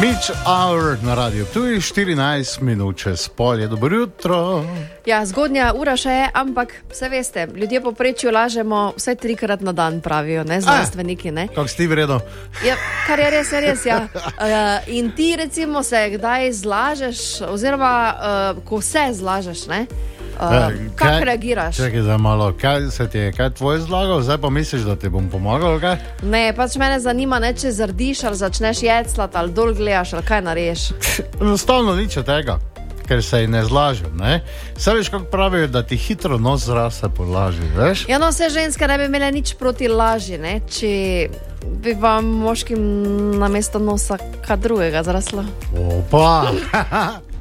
Mitch Hour na radiju Ptuj, 14 minut čez pol je, dobro jutro. Ja, zgodnja ura še je, ampak vse veste, ljudje poprečju lažemo vsaj 3-krat na dan, pravijo, ne, znanstveniki, ne. Kako si ti vredno? Ja, kar je res, ja. In ti recimo se kdaj zlažeš, oziroma ko se zlažeš, ne, kako reagiraš? Čekaj za malo, kaj tvoj zlagal, zdaj pa misliš, da ti bom pomagal, kaj? Ne, pač mene zanima, ne, če zardiš ali začneš jeclat ali dol gledaš ali kaj nareješ. Enostavno nič od tega, ker se ji ne zlažem, ne? Saj veš, kako pravijo, da ti hitro nos zraste po laži, veš? Ja, no, vse ženske ne bi imele nič proti laži, ne, če bi vam moškim namesto nosa kaj drugega zraslo. Opa!